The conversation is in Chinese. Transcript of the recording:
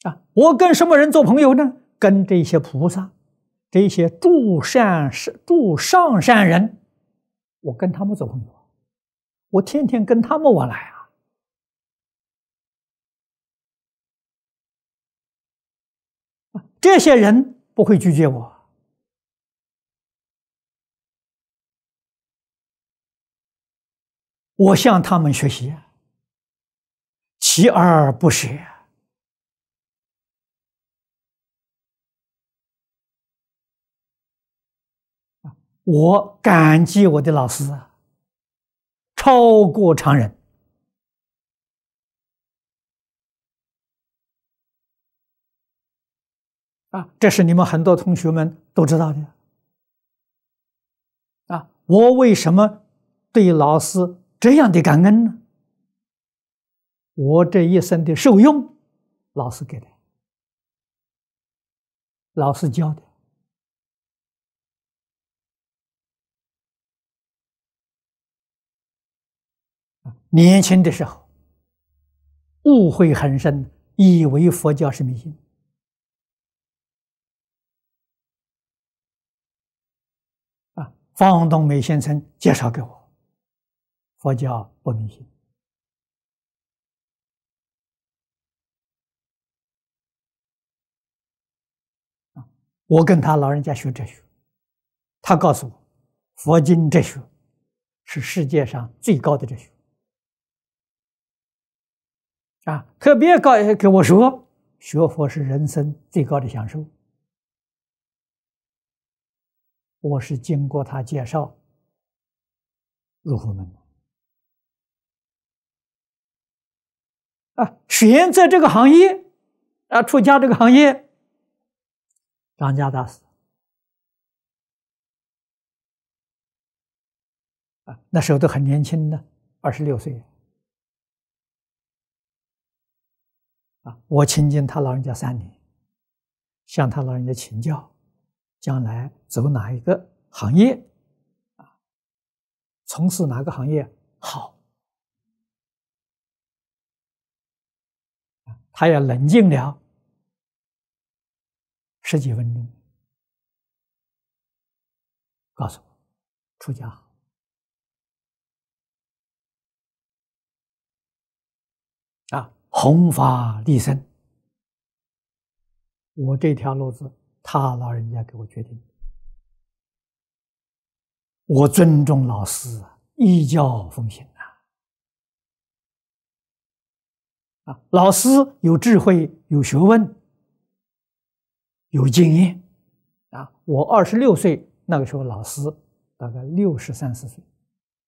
我跟什么人做朋友呢？跟这些菩萨，这些诸上善人，我跟他们做朋友，我天天跟他们往来啊。这些人不会拒绝我，我向他们学习，锲而不舍。我感激我的老师啊，超过常人。这是你们很多同学们都知道的。我为什么对老师这样的感恩呢？我这一生的受用，老师给的，老师教的。年轻的时候，误会很深，以为佛教是迷信。方东美先生介绍给我，佛教不迷信。我跟他老人家学哲学，他告诉我，佛经哲学是世界上最高的哲学。特别给我说，学佛是人生最高的享受。我是经过他介绍入佛门的。选择这个行业，出家这个行业，张家大师那时候都很年轻的，26岁。我亲近他老人家3年，向他老人家请教，将来走哪一个行业，从事哪个行业好。他也冷静了10几分钟，告诉我出家好。弘法利生，我这条路子他老人家给我决定。我尊重老师，依教奉行老师有智慧，有学问，有经验我26岁那个时候，老师大概63、64岁。